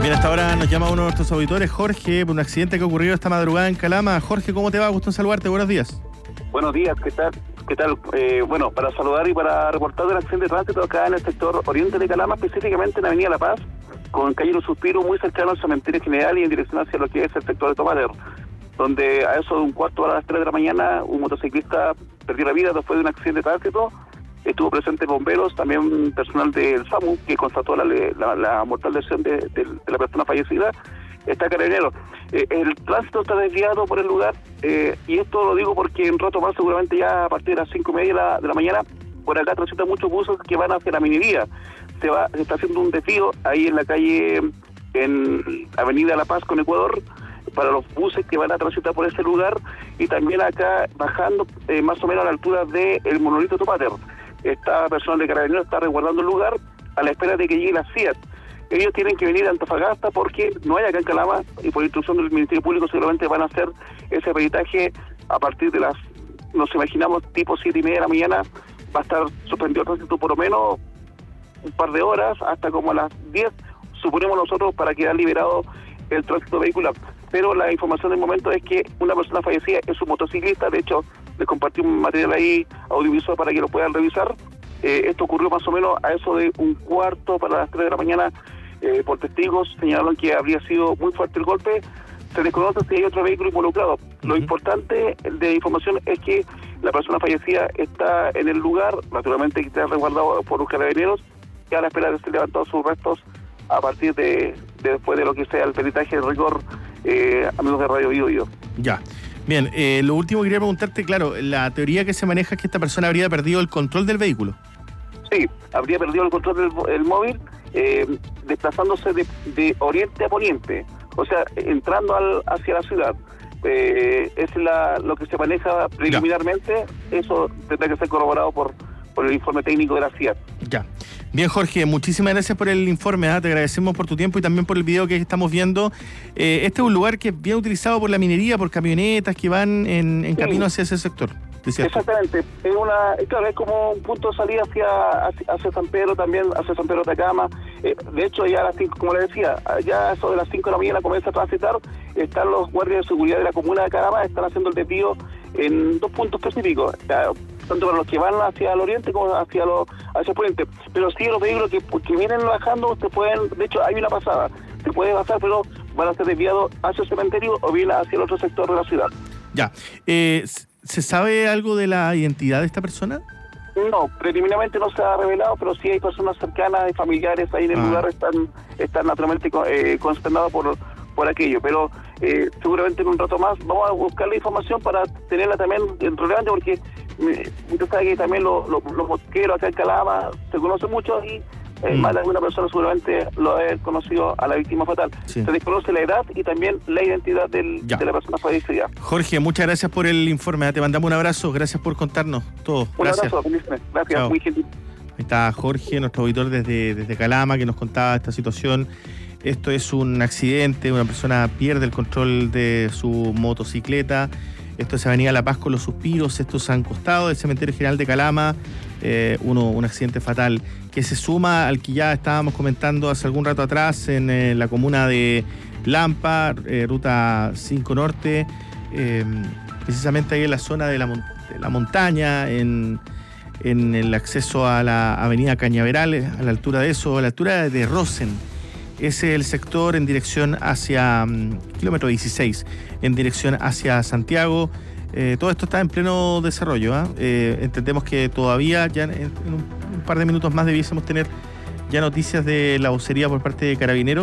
Bien, hasta ahora nos llama uno de nuestros auditores, Jorge, por un accidente que ha ocurrido esta madrugada en Calama. Jorge, ¿cómo te va? Gusto en saludarte, buenos días. Buenos días, ¿qué tal? Bueno, para saludar y para reportar del accidente de tránsito acá en el sector oriente de Calama, específicamente en Avenida La Paz, con calle Los Suspiros, muy cercano al cementerio general y en dirección hacia lo que es el sector de Tomater, donde a eso de un cuarto a las 3 de la mañana un motociclista perdió la vida después de un accidente de tránsito. Estuvo presente bomberos, también personal del SAMU, que constató la mortal lesión de la persona fallecida. Está Carabineros. El tránsito está desviado por el lugar, y esto lo digo porque en rato más, seguramente ya a partir de las 5:30 de la mañana, por acá transitan muchos buses que van hacia la minería. Se está haciendo un desvío ahí en la calle, en Avenida La Paz con Ecuador, para los buses que van a transitar por ese lugar, y también acá bajando más o menos a la altura del monolito Tomater. Esta persona de Carabineros está resguardando el lugar a la espera de que llegue la CIAT. Ellos tienen que venir a Antofagasta porque no hay acá en Calama, y por instrucción del Ministerio Público seguramente van a hacer ese peritaje a partir de las, nos imaginamos, tipo 7:30 de la mañana. Va a estar suspendido el tránsito por lo menos un par de horas, hasta como a las 10, suponemos nosotros, para quedar liberado el tránsito vehicular. Pero la información del momento es que una persona fallecida es un motociclista. De hecho, les compartí un material ahí audiovisual para que lo puedan revisar. Esto ocurrió más o menos a eso de un cuarto para las 3 de la mañana. Por testigos señalaron que habría sido muy fuerte el golpe. Se desconoce si hay otro vehículo involucrado. Lo importante de información es que la persona fallecida está en el lugar, naturalmente que está resguardado por los Carabineros, y a la espera de ser levantados sus restos a partir de después de lo que sea el peritaje de rigor, amigos de Radio Bio. Ya. Bien, lo último que quería preguntarte, claro, la teoría que se maneja es que esta persona habría perdido el control del vehículo. Sí, habría perdido el control del móvil, desplazándose de oriente a poniente, o sea, entrando hacia la ciudad. Es lo que se maneja preliminarmente. Ya. Eso tendrá que ser corroborado por el informe técnico de la CIAT. Ya. Bien, Jorge, muchísimas gracias por el informe, te agradecemos por tu tiempo y también por el video que estamos viendo. Este es un lugar que es bien utilizado por la minería, por camionetas que van en camino hacia ese sector. Exactamente, es como un punto de salida hacia San Pedro, también hacia San Pedro de Atacama. De hecho, ya a las 5, como les decía, ya eso de las 5 de la mañana comienza a transitar. Están los guardias de seguridad de la comuna de Calama, están haciendo el desvío en 2 puntos específicos, tanto para los que van hacia el oriente como hacia el poniente. Pero sí, los vehículos que vienen bajando, usted pueden, de hecho hay una pasada, se puede pasar, pero van a ser desviados hacia el cementerio o bien hacia el otro sector de la ciudad. Ya. ¿Se sabe algo de la identidad de esta persona? No, preliminarmente no se ha revelado, pero sí hay personas cercanas y familiares ahí en el lugar, están naturalmente consternados por aquello, pero seguramente en un rato más vamos a buscar la información para tenerla también relevante, porque usted sabe que también los mosqueros acá en Calama se conocen mucho, y más de alguna persona seguramente lo ha conocido a la víctima fatal. Sí. Se desconoce la edad y también la identidad de la persona fallecida. Jorge, muchas gracias por el informe, te mandamos un abrazo, gracias por contarnos todo. Gracias. Un abrazo, gracias. Chao. Muy gentil. Ahí está Jorge, nuestro auditor desde Calama, que nos contaba esta situación. Esto es un accidente, una persona pierde el control de su motocicleta. Esto es Avenida La Paz con Los Suspiros, esto es a un costado del Cementerio General de Calama, un accidente fatal que se suma al que ya estábamos comentando hace algún rato atrás en la comuna de Lampa, ruta 5 Norte, precisamente ahí en la zona de la montaña, en el acceso a la avenida Cañaveral, a la altura de eso, a la altura de Rosen. Ese es el sector en dirección hacia kilómetro 16, en dirección hacia Santiago. Todo esto está en pleno desarrollo. Entendemos que todavía, ya en un par de minutos más, debiésemos tener ya noticias de la vocería por parte de Carabineros.